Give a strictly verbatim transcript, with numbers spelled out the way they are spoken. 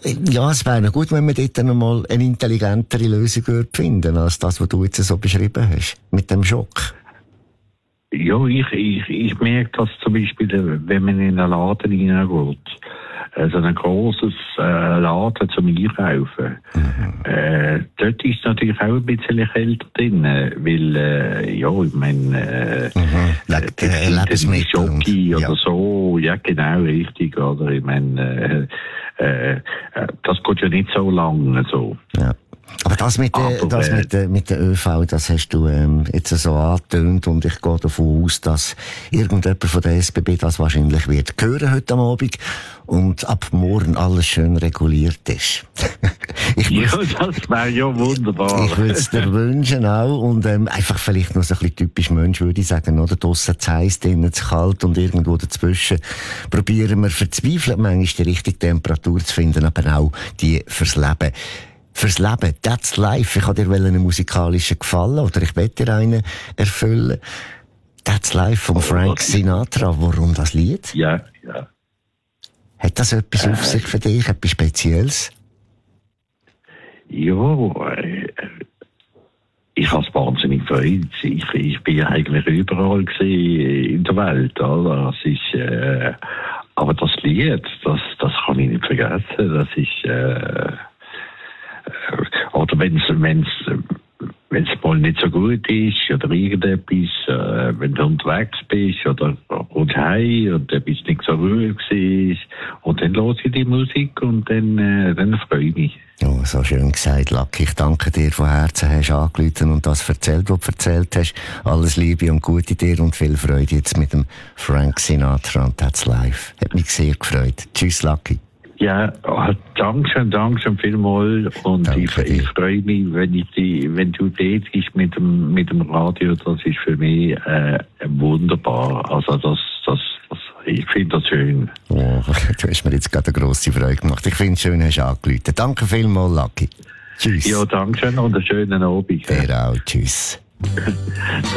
Ja, es wäre noch gut, wenn wir dort noch mal eine intelligentere Lösung finden als das, was du jetzt so beschrieben hast, mit dem Schock. Ja, ich, ich, ich merke das zum Beispiel, wenn man in einen Laden hineingeht. Also ein grosses äh, Laden zum Einkaufen. Mhm. Äh, dort ist natürlich auch ein bisschen kälter drin, weil, äh, ja, ich meine, äh, mhm. Le- äh, Lebensmittel Schoki und, ja. oder so, ja genau, richtig, oder? Ich meine, äh, äh, das geht ja nicht so lange, so. Ja. Aber das mit der, Aber, das äh, mit der, mit der ÖV, das hast du ähm, jetzt so angetönt und ich gehe davon aus, dass irgendjemand von der S B B das wahrscheinlich wird hören heute am Abend und ab morgen alles schön reguliert ist. ich ja, das wäre ja wunderbar. Ich würde es dir wünschen auch und ähm, einfach vielleicht noch so ein bisschen typisch Mensch, würde ich sagen, oder? Draussen zu heiß, drinnen zu kalt und irgendwo dazwischen probieren wir verzweifelt manchmal die richtige Temperatur zu finden, aber auch die fürs Leben. Fürs Leben, that's life. Ich habe dir einen musikalischen gefallen oder ich werde dir einen erfüllen. That's life von Frank Sinatra. Warum das Lied? Ja, ja. Hat das etwas äh, auf sich für dich, etwas Spezielles? Ja, äh, ich habe es wahnsinnig gefreut. Ich, ich bin ja eigentlich überall gewesen in der Welt, oder? Das ist, äh, aber das Lied, das, das kann ich nicht vergessen. Das ist, äh, oder wenn's, wenn's, wenn's mal nicht so gut ist, oder irgendetwas, äh, wenn du unterwegs bist, oder kommst heim, und etwas nicht so ruhig ist, und dann höre ich die Musik, und dann, äh, dann freue ich mich. Oh, so schön gesagt, Lucky. Ich danke dir von Herzen, hast angerufen und das erzählt, was du erzählt hast. Alles Liebe und Gute dir und viel Freude jetzt mit dem Frank Sinatra und That's Life. Hat mich sehr gefreut. Tschüss, Lucky. Ja, danke schön, danke schön vielmals. Und ich, ich freue mich, wenn ich die, wenn du dort bist mit dem, mit dem Radio, das ist für mich, äh, wunderbar. Also, das, das, das ich finde das schön. Oh, du hast mir jetzt gerade eine grosse Freude gemacht. Ich finde es schön, hast du angerufen. Danke vielmals, Lucky. Tschüss. Ja, danke schön und einen schönen Abend. Dir auch. Tschüss.